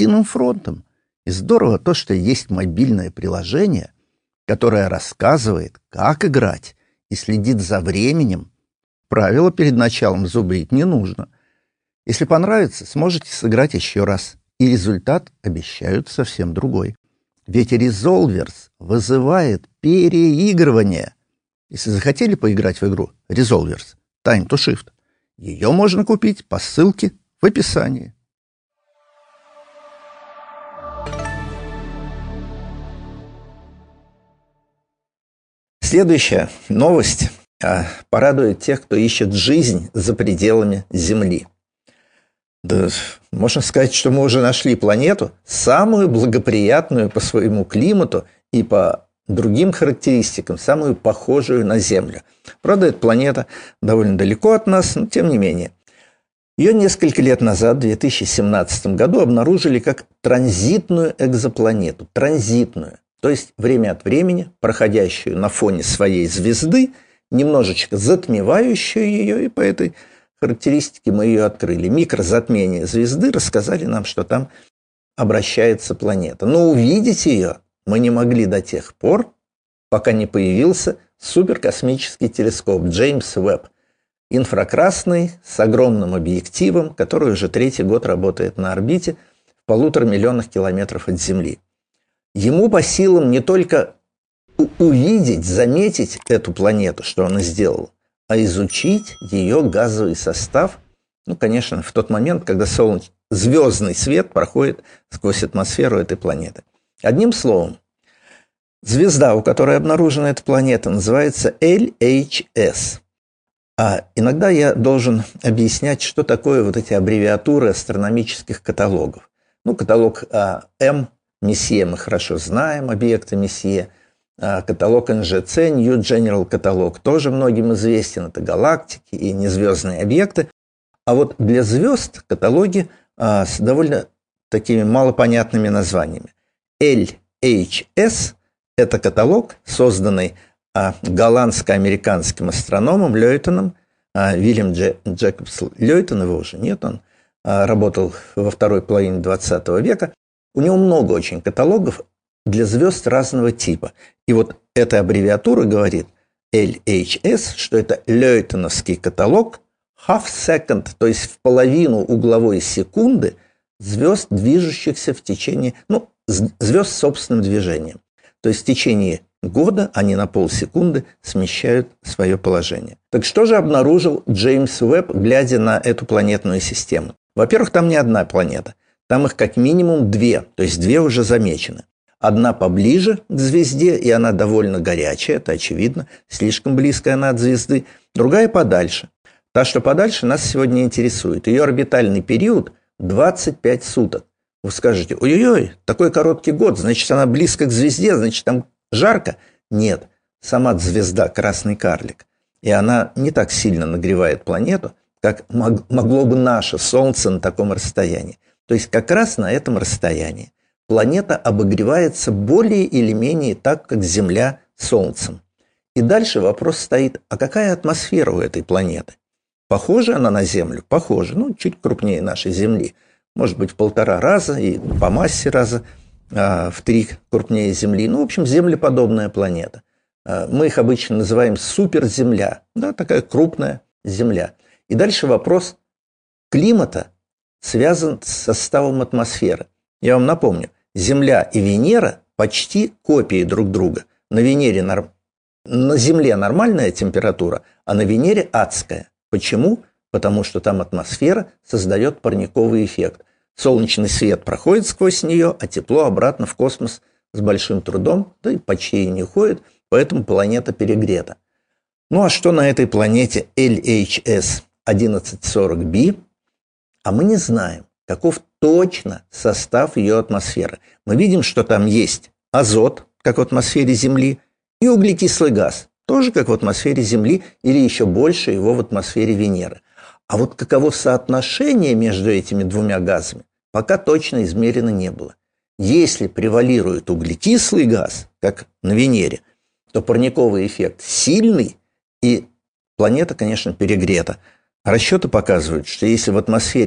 единым фронтом. И здорово то, что есть мобильное приложение, которое рассказывает, как играть, и следит за временем. Правила перед началом зубрить не нужно. Если понравится, сможете сыграть еще раз. И результат обещают совсем другой. Ведь Resolvers вызывает переигрывание. Если захотели поиграть в игру Resolvers Time to Shift, ее можно купить по ссылке в описании. Следующая новость порадует тех, кто ищет жизнь за пределами Земли. Да, можно сказать, что мы уже нашли планету, самую благоприятную по своему климату и по другим характеристикам, самую похожую на Землю. Правда, эта планета довольно далеко от нас, но тем не менее. Ее несколько лет назад, в 2017 году, обнаружили как транзитную экзопланету. Транзитную. То есть время от времени проходящую на фоне своей звезды, немножечко затмевающую ее, и по этой характеристике мы ее открыли. Микрозатмение звезды рассказали нам, что там обращается планета. Но увидеть ее мы не могли до тех пор, пока не появился суперкосмический телескоп Джеймс Уэбб. Инфракрасный, с огромным объективом, который уже 3-й год работает на орбите в 1,5 миллиона километров от Земли. Ему по силам не только увидеть, заметить эту планету, что он и сделал, а изучить ее газовый состав, конечно, в тот момент, когда звездный свет проходит сквозь атмосферу этой планеты. Одним словом, звезда, у которой обнаружена эта планета, называется LHS. А иногда я должен объяснять, что такое вот эти аббревиатуры астрономических каталогов. Каталог М, Месье мы хорошо знаем, объекты Месье. Каталог НЖЦ, New General каталог, тоже многим известен. Это галактики и незвездные объекты. А вот для звезд каталоги с довольно такими малопонятными названиями. LHS – это каталог, созданный голландско-американским астрономом Лейтоном. Вильям Джекобс Лейтон, его уже нет, он работал во второй половине 20 века. У него много очень каталогов для звезд разного типа. И вот эта аббревиатура говорит LHS, что это лейтоновский каталог half second, то есть в половину угловой секунды звезд, движущихся в течение, звезд с собственным движением. То есть в течение года они на полсекунды смещают свое положение. Так что же обнаружил Джеймс Уэбб, глядя на эту планетную систему? Во-первых, там не одна планета. Там их как минимум 2, то есть 2 уже замечены. Одна поближе к звезде, и она довольно горячая, это очевидно, слишком близко она от звезды. Другая подальше. Та, что подальше, нас сегодня интересует. Ее орбитальный период 25 суток. Вы скажете, ой-ой-ой, такой короткий год, значит, она близко к звезде, значит, там жарко? Нет, сама звезда красный карлик. И она не так сильно нагревает планету, как могло бы наше Солнце на таком расстоянии. То есть как раз на этом расстоянии планета обогревается более или менее так, как Земля Солнцем. И дальше вопрос стоит, а какая атмосфера у этой планеты? Похожа она на Землю? Похожа, чуть крупнее нашей Земли. Может быть, в 1,5 раза и по массе раза в 3 крупнее Земли. В общем, землеподобная планета. Мы их обычно называем суперземля. Да, такая крупная Земля. И дальше вопрос климата связан с составом атмосферы. Я вам напомню, Земля и Венера почти копии друг друга. На Земле нормальная температура, а на Венере адская. Почему? Потому что там атмосфера создает парниковый эффект. Солнечный свет проходит сквозь нее, а тепло обратно в космос с большим трудом, да и почти и не уходит, поэтому планета перегрета. А что на этой планете LHS 1140b? А мы не знаем, каков точно состав ее атмосферы. Мы видим, что там есть азот, как в атмосфере Земли, и углекислый газ, тоже как в атмосфере Земли, или еще больше его в атмосфере Венеры. А вот каково соотношение между этими 2 газами, пока точно измерено не было. Если превалирует углекислый газ, как на Венере, то парниковый эффект сильный, и планета, конечно, перегрета. Расчеты показывают, что если в атмосфере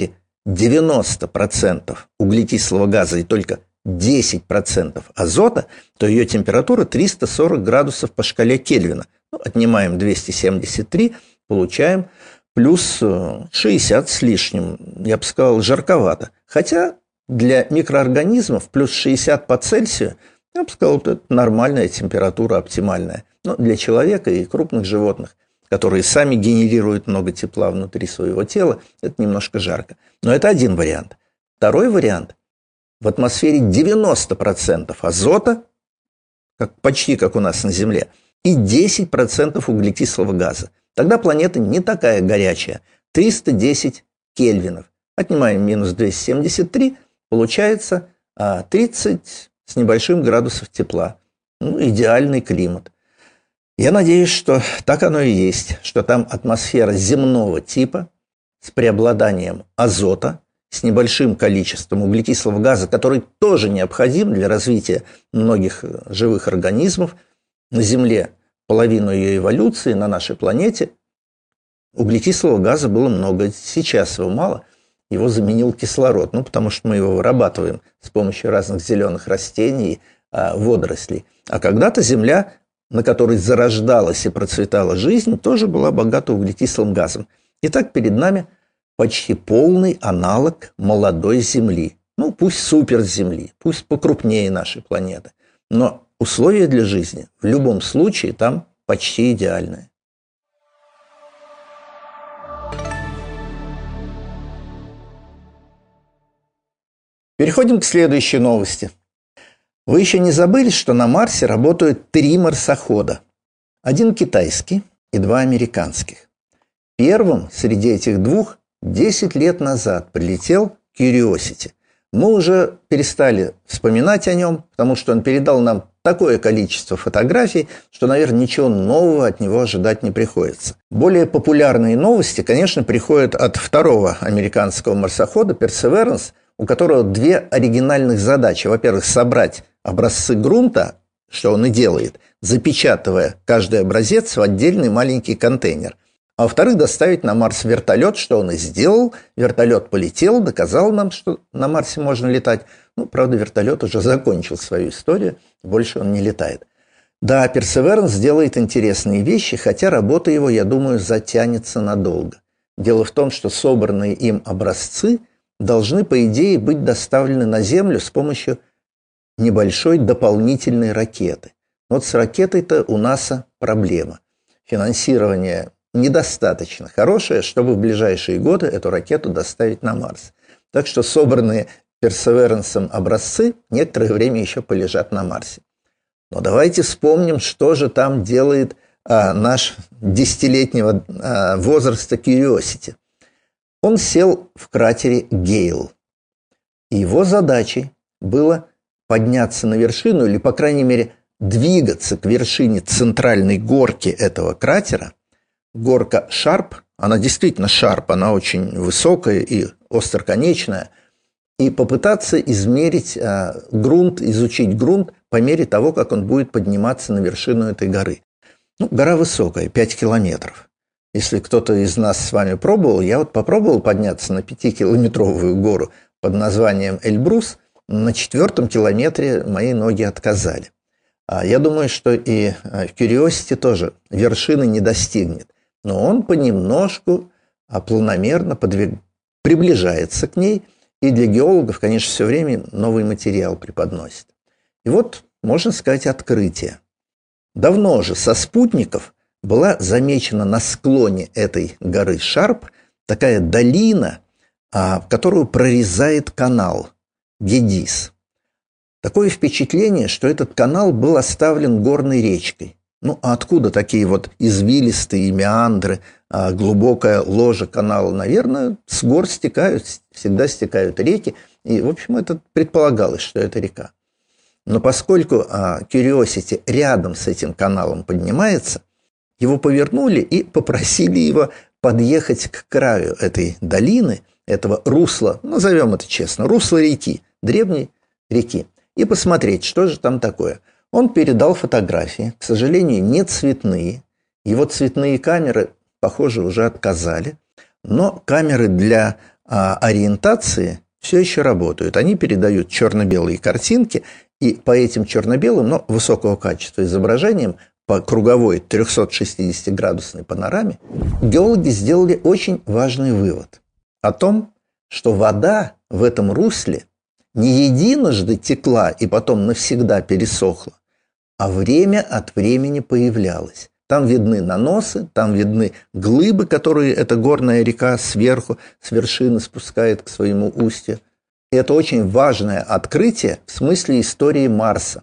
90% углекислого газа и только 10% азота, то ее температура 340 градусов по шкале Кельвина. Отнимаем 273, получаем плюс 60 с лишним. Я бы сказал, жарковато. Хотя для микроорганизмов плюс 60 по Цельсию, я бы сказал, это нормальная температура, оптимальная. Но для человека и крупных животных, которые сами генерируют много тепла внутри своего тела, это немножко жарко. Но это один вариант. Второй вариант. В атмосфере 90% азота, почти как у нас на Земле, и 10% углекислого газа. Тогда планета не такая горячая. 310 кельвинов. Отнимаем минус 273, получается 30 с небольшим градусов тепла. Идеальный климат. Я надеюсь, что так оно и есть, что там атмосфера земного типа с преобладанием азота, с небольшим количеством углекислого газа, который тоже необходим для развития многих живых организмов. На Земле половину ее эволюции, на нашей планете углекислого газа было много. Сейчас его мало, его заменил кислород, потому что мы его вырабатываем с помощью разных зеленых растений, водорослей. А когда-то Земля, на которой зарождалась и процветала жизнь, тоже была богата углекислым газом. Итак, перед нами почти полный аналог молодой Земли. Пусть суперземли, пусть покрупнее нашей планеты. Но условия для жизни в любом случае там почти идеальные. Переходим к следующей новости. Вы еще не забыли, что на Марсе работают 3 марсохода. 1 китайский и 2 американских. Первым среди этих 2 10 лет назад прилетел Curiosity. Мы уже перестали вспоминать о нем, потому что он передал нам такое количество фотографий, что, наверное, ничего нового от него ожидать не приходится. Более популярные новости, конечно, приходят от второго американского марсохода Perseverance, у которого 2 оригинальных задачи. Во-первых, собрать образцы грунта, что он и делает, запечатывая каждый образец в отдельный маленький контейнер. А во-вторых, доставить на Марс вертолет, что он и сделал. Вертолет полетел, доказал нам, что на Марсе можно летать. Правда, вертолет уже закончил свою историю, больше он не летает. Да, Perseverance делает интересные вещи, хотя работа его, я думаю, затянется надолго. Дело в том, что собранные им образцы должны, по идее, быть доставлены на Землю с помощью небольшой дополнительной ракеты. Вот с ракетой-то у НАСА проблема. Финансирование недостаточно хорошее, чтобы в ближайшие годы эту ракету доставить на Марс. Так что собранные Perseverance образцы некоторое время еще полежат на Марсе. Но давайте вспомним, что же там делает наш 10-летнего возраста Curiosity. Он сел в кратере Гейл. И его задачей было подняться на вершину, или, по крайней мере, двигаться к вершине центральной горки этого кратера. Горка Шарп, она действительно Шарп, она очень высокая и остроконечная, и попытаться измерить грунт, изучить грунт по мере того, как он будет подниматься на вершину этой горы. Гора высокая, 5 километров. Если кто-то из нас с вами пробовал, я вот попробовал подняться на 5-километровую гору под названием Эльбрус, на 4-м километре мои ноги отказали. Я думаю, что и Curiosity тоже вершины не достигнет. Но он понемножку, планомерно приближается к ней, и для геологов, конечно, все время новый материал преподносит. И вот, можно сказать, открытие. Давно же со спутников была замечена на склоне этой горы Шарп такая долина, которую прорезает канал Гедис. Такое впечатление, что этот канал был оставлен горной речкой. А откуда такие вот извилистые меандры, глубокая ложа канала? Наверное, с гор стекают, всегда стекают реки. И, в общем, это предполагалось, что это река. Но поскольку Curiosity рядом с этим каналом поднимается, его повернули и попросили его подъехать к краю этой долины, этого русла, назовем это честно, русло реки, древней реки, и посмотреть, что же там такое. Он передал фотографии, к сожалению, не цветные. Его цветные камеры, похоже, уже отказали. Но камеры для ориентации все еще работают. Они передают черно-белые картинки, и по этим черно-белым, но высокого качества изображениям, по круговой 360-градусной панораме, геологи сделали очень важный вывод о том, что вода в этом русле не единожды текла и потом навсегда пересохла, а время от времени появлялась. Там видны наносы, там видны глыбы, которые эта горная река сверху, с вершины спускает к своему устью. И это очень важное открытие в смысле истории Марса.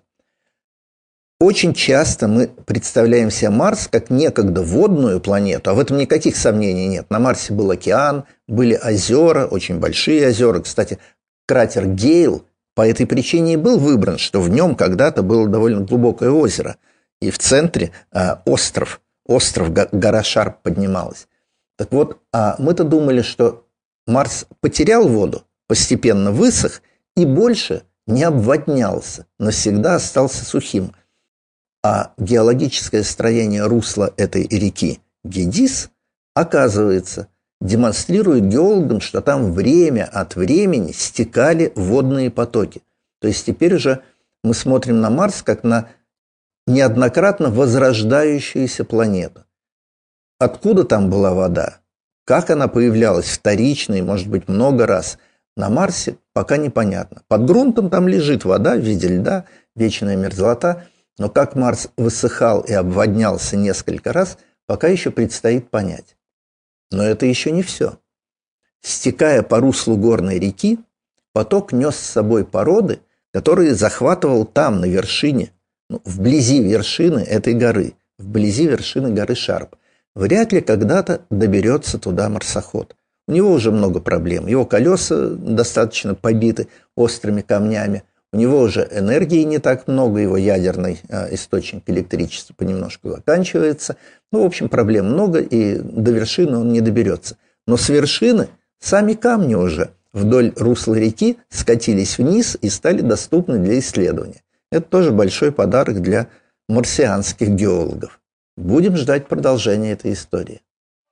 Очень часто мы представляем себе Марс как некогда водную планету, а в этом никаких сомнений нет. На Марсе был океан, были озера, очень большие озера. Кстати, кратер Гейл по этой причине и был выбран, что в нем когда-то было довольно глубокое озеро. И в центре остров, гора Шарп поднималась. Так вот, мы-то думали, что Марс потерял воду, постепенно высох и больше не обводнялся, навсегда остался сухим. А геологическое строение русла этой реки Гедис, оказывается, демонстрирует геологам, что там время от времени стекали водные потоки. То есть теперь уже мы смотрим на Марс как на неоднократно возрождающуюся планету. Откуда там была вода? Как она появлялась вторично и, может быть, много раз? На Марсе пока непонятно. Под грунтом там лежит вода в виде льда, вечная мерзлота. Но как Марс высыхал и обводнялся несколько раз, пока еще предстоит понять. Но это еще не все. Стекая по руслу горной реки, поток нес с собой породы, которые захватывал там, на вершине, вблизи вершины этой горы, вблизи вершины горы Шарп. Вряд ли когда-то доберется туда марсоход. У него уже много проблем. Его колеса достаточно побиты острыми камнями. У него уже энергии не так много, его ядерный источник электричества понемножку заканчивается. В общем, проблем много, и до вершины он не доберется. Но с вершины сами камни уже вдоль русла реки скатились вниз и стали доступны для исследования. Это тоже большой подарок для марсианских геологов. Будем ждать продолжения этой истории.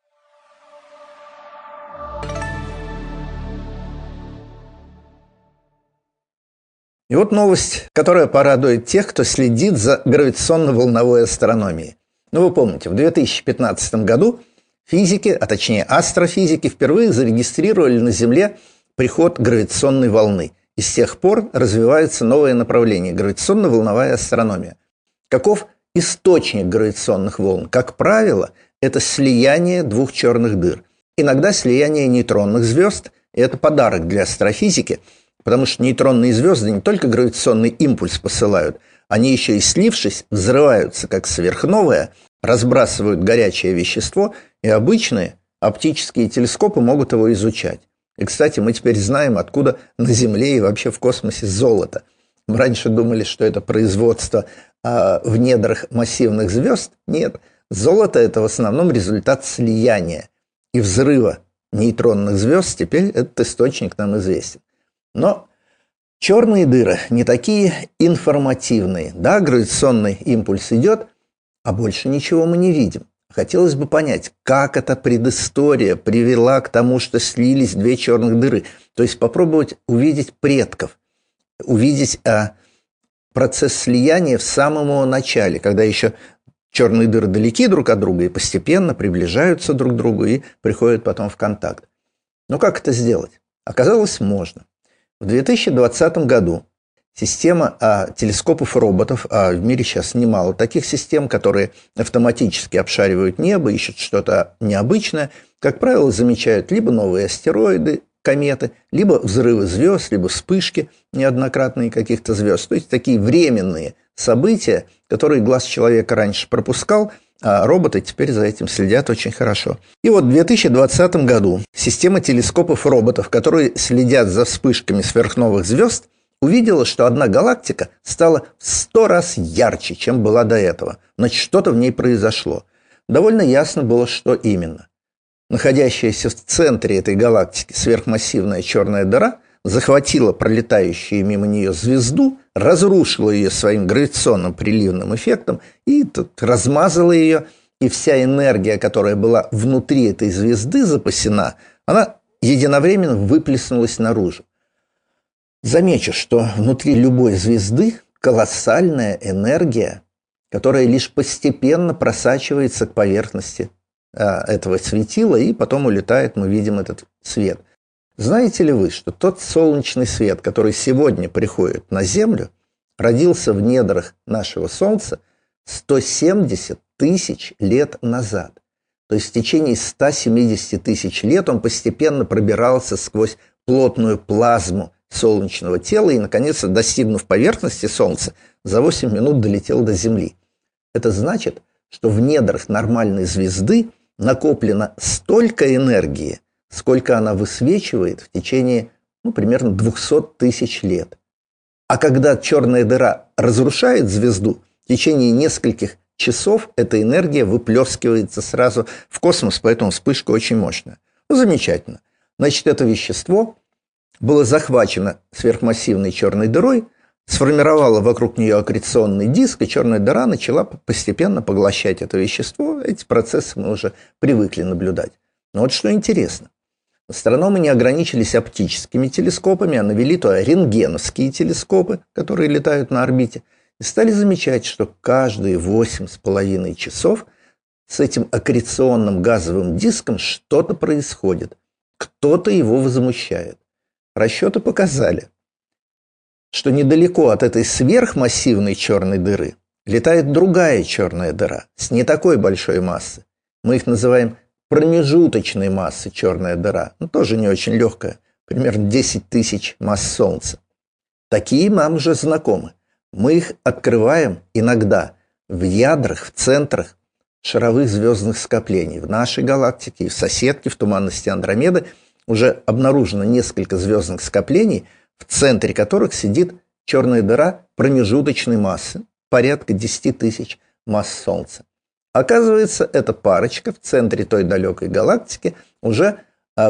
И вот новость, которая порадует тех, кто следит за гравитационно-волновой астрономией. Вы помните, в 2015 году физики, а точнее астрофизики, впервые зарегистрировали на Земле приход гравитационной волны. И с тех пор развивается новое направление – гравитационно-волновая астрономия. Каков источник гравитационных волн? Как правило, это слияние двух черных дыр. Иногда слияние нейтронных звезд – это подарок для астрофизики, потому что нейтронные звезды не только гравитационный импульс посылают, они еще и слившись взрываются как сверхновая, разбрасывают горячее вещество, и обычные оптические телескопы могут его изучать. И, кстати, мы теперь знаем, откуда на Земле и вообще в космосе золото. Мы раньше думали, что это производство в недрах массивных звезд. Нет, золото – это в основном результат слияния и взрыва нейтронных звезд. Теперь этот источник нам известен. Но черные дыры не такие информативные. Да, гравитационный импульс идет, а больше ничего мы не видим. Хотелось бы понять, как эта предыстория привела к тому, что слились две черных дыры. То есть попробовать увидеть предков, увидеть процесс слияния в самом начале, когда еще черные дыры далеки друг от друга и постепенно приближаются друг к другу и приходят потом в контакт. Но как это сделать? Оказалось, можно. В 2020 году система телескопов роботов, а в мире сейчас немало таких систем, которые автоматически обшаривают небо, ищут что-то необычное, как правило, замечают либо новые астероиды, кометы, либо взрывы звезд, либо вспышки неоднократные каких-то звезд. То есть такие временные события, которые глаз человека раньше пропускал, а роботы теперь за этим следят очень хорошо. И вот в 2020 году система телескопов роботов, которые следят за вспышками сверхновых звезд, увидела, что одна галактика стала в 100 раз ярче, чем была до этого. Значит, что-то в ней произошло. Довольно ясно было, что именно. Находящаяся в центре этой галактики сверхмассивная черная дыра захватила пролетающую мимо нее звезду, разрушила ее своим гравитационным приливным эффектом и размазала ее, и вся энергия, которая была внутри этой звезды запасена, она единовременно выплеснулось наружу. Замечу, что внутри любой звезды колоссальная энергия, которая лишь постепенно просачивается к поверхности этого светила и потом улетает, мы видим этот свет. Знаете ли вы, что тот солнечный свет, который сегодня приходит на Землю, родился в недрах нашего Солнца 170 тысяч лет назад? То есть в течение 170 тысяч лет он постепенно пробирался сквозь плотную плазму солнечного тела и, наконец, достигнув поверхности Солнца, за 8 минут долетел до Земли. Это значит, что в недрах нормальной звезды накоплено столько энергии, сколько она высвечивает в течение, примерно 200 тысяч лет. А когда черная дыра разрушает звезду, в течение нескольких часов эта энергия выплескивается сразу в космос, поэтому вспышка очень мощная. Замечательно. Значит, это вещество было захвачено сверхмассивной черной дырой, сформировало вокруг нее аккреционный диск, и черная дыра начала постепенно поглощать это вещество. Эти процессы мы уже привыкли наблюдать. Но вот что интересно. Астрономы не ограничились оптическими телескопами, а навели туда рентгеновские телескопы, которые летают на орбите, и стали замечать, что каждые 8,5 часов с этим аккреционным газовым диском что-то происходит. Кто-то его возмущает. Расчеты показали, что недалеко от этой сверхмассивной черной дыры летает другая черная дыра с не такой большой массой. Мы их называем промежуточной массы черная дыра. Тоже не очень легкая, примерно 10 тысяч масс Солнца. Такие нам уже знакомы. Мы их открываем иногда в ядрах, в центрах шаровых звездных скоплений. В нашей галактике и в соседке, в туманности Андромеды, уже обнаружено несколько звездных скоплений, в центре которых сидит черная дыра промежуточной массы, порядка 10 тысяч масс Солнца. Оказывается, эта парочка в центре той далекой галактики уже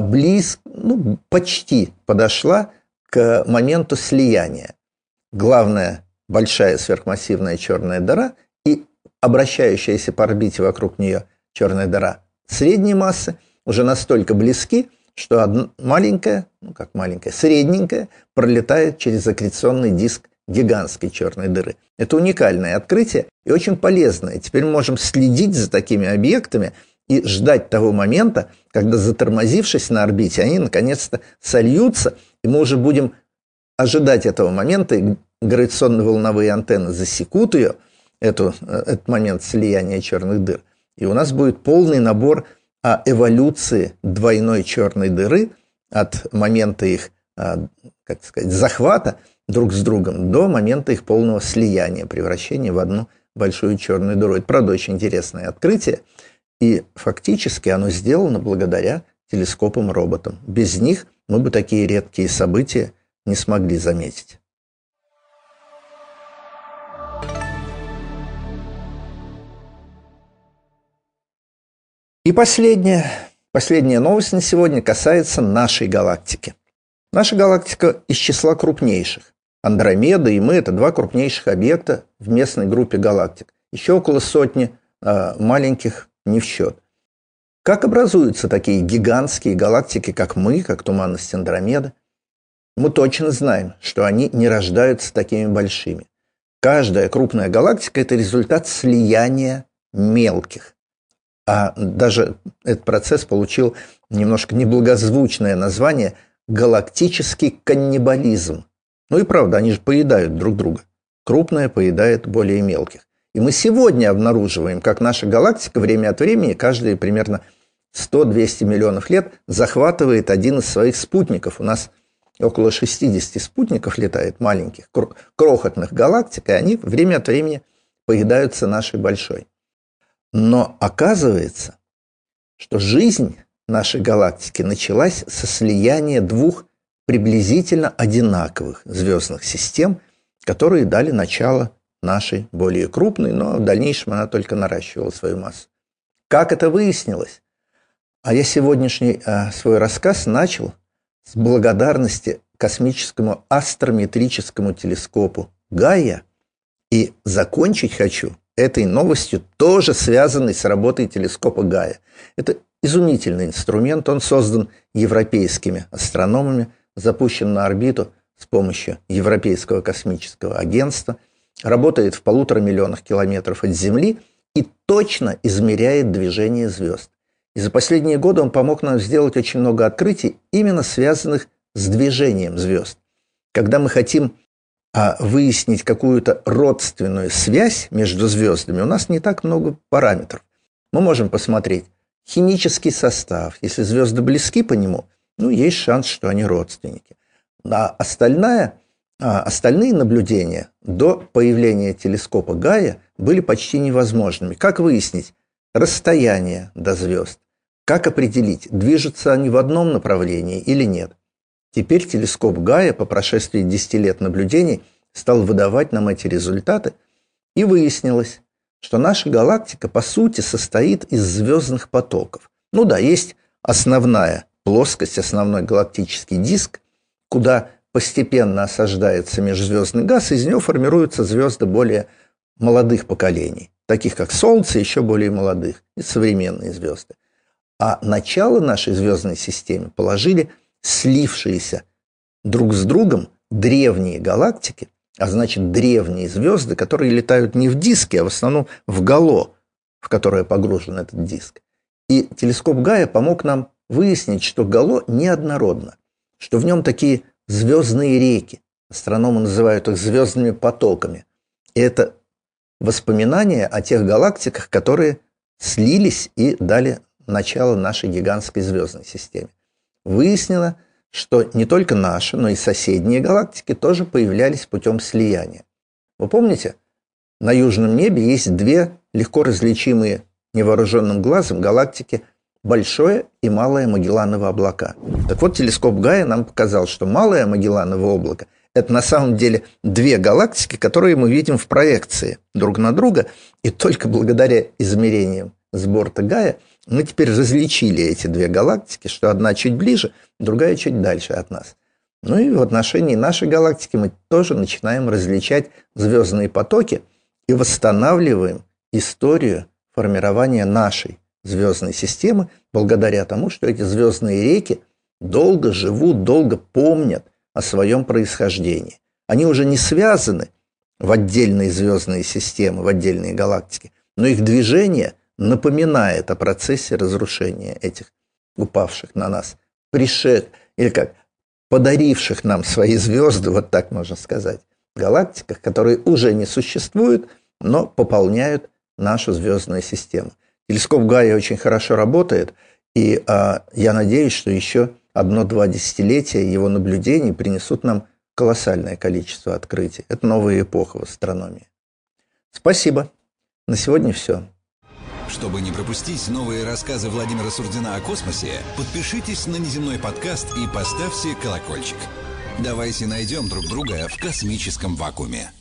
почти подошла к моменту слияния. Главная большая сверхмассивная черная дыра и обращающаяся по орбите вокруг нее черная дыра средней массы уже настолько близки, что одна маленькая, средненькая, пролетает через аккреционный диск гигантской черной дыры. Это уникальное открытие и очень полезное. Теперь мы можем следить за такими объектами и ждать того момента, когда, затормозившись на орбите, они наконец-то сольются, и мы уже будем ожидать этого момента, и гравитационно-волновые антенны засекут ее, этот момент слияния черных дыр, и у нас будет полный набор о эволюции двойной черной дыры от момента их, захвата друг с другом до момента их полного слияния, превращения в одну большую черную дыру. Это, правда, очень интересное открытие, и фактически оно сделано благодаря телескопам-роботам. Без них мы бы такие редкие события не смогли заметить. И последняя новость на сегодня касается нашей галактики. Наша галактика из числа крупнейших. Андромеда и мы – это два крупнейших объекта в местной группе галактик. Еще около сотни маленьких не в счет. Как образуются такие гигантские галактики, как мы, как туманность Андромеды? Мы точно знаем, что они не рождаются такими большими. Каждая крупная галактика – это результат слияния мелких. А даже этот процесс получил немножко неблагозвучное название «галактический каннибализм». И правда, они же поедают друг друга. Крупное поедает более мелких. И мы сегодня обнаруживаем, как наша галактика время от времени, каждые примерно 100-200 миллионов лет, захватывает один из своих спутников. У нас около 60 спутников летает, маленьких, крохотных галактик, и они время от времени поедаются нашей большой. Но оказывается, что жизнь нашей галактики началась со слияния двух приблизительно одинаковых звездных систем, которые дали начало нашей более крупной, но в дальнейшем она только наращивала свою массу. Как это выяснилось? А я сегодняшний свой рассказ начал с благодарности космическому астрометрическому телескопу Гайя, и закончить хочу этой новостью, тоже связанной с работой телескопа Гайя. Это изумительный инструмент. Он создан европейскими астрономами, запущен на орбиту с помощью Европейского космического агентства, работает в 1,5 миллиона километров от Земли и точно измеряет движение звезд. И за последние годы он помог нам сделать очень много открытий, именно связанных с движением звезд. Когда мы хотим выяснить какую-то родственную связь между звездами, у нас не так много параметров. Мы можем посмотреть химический состав. Если звезды близки по нему, есть шанс, что они родственники. А остальные наблюдения до появления телескопа Гайя были почти невозможными. Как выяснить расстояние до звезд? Как определить, движутся они в одном направлении или нет? Теперь телескоп Гайя по прошествии 10 лет наблюдений стал выдавать нам эти результаты, и выяснилось, что наша галактика по сути состоит из звездных потоков. Есть основная плоскость, основной галактический диск, куда постепенно осаждается межзвездный газ, и из него формируются звезды более молодых поколений, таких как Солнце, еще более молодых, и современные звезды. А начало нашей звездной системе положили слившиеся друг с другом древние галактики, а значит древние звезды, которые летают не в диске, а в основном в гало, в которое погружен этот диск. И телескоп Гайя помог нам выяснить, что гало неоднородно, что в нем такие звездные реки. Астрономы называют их звездными потоками. И это воспоминания о тех галактиках, которые слились и дали начало нашей гигантской звездной системе. Выяснилось, что не только наши, но и соседние галактики тоже появлялись путем слияния. Вы помните, на южном небе есть две легко различимые невооруженным глазом галактики Большое и Малое Магелланово облака. Так вот, телескоп Гайя нам показал, что Малое Магелланово облако – это на самом деле две галактики, которые мы видим в проекции друг на друга, и только благодаря измерениям с борта Гайя мы теперь различили эти две галактики, что одна чуть ближе, другая чуть дальше от нас. И в отношении нашей галактики мы тоже начинаем различать звездные потоки и восстанавливаем историю формирования нашей звездной системы благодаря тому, что эти звездные реки долго живут, долго помнят о своем происхождении. Они уже не связаны в отдельные звездные системы, в отдельные галактики, но их движение напоминает о процессе разрушения этих упавших на нас, подаривших нам свои звезды, вот так можно сказать, галактиках, которые уже не существуют, но пополняют нашу звездную систему. Телескоп Гайя очень хорошо работает, и я надеюсь, что еще 1-2 десятилетия его наблюдений принесут нам колоссальное количество открытий. Это новая эпоха в астрономии. Спасибо. На сегодня все. Чтобы не пропустить новые рассказы Владимира Сурдина о космосе, подпишитесь на Неземной подкаст и поставьте колокольчик. Давайте найдем друг друга в космическом вакууме.